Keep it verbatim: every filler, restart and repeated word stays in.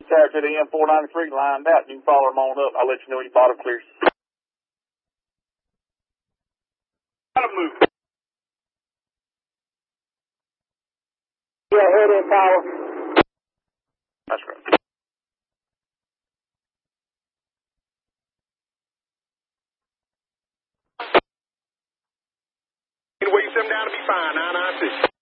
Tower to the M four ninety-three lined out. You can follow them on up. I'll let you know when your bottom clears. Bottom move. Yeah, head in power. That's right. Wait, seven down to be fine, nine nine six.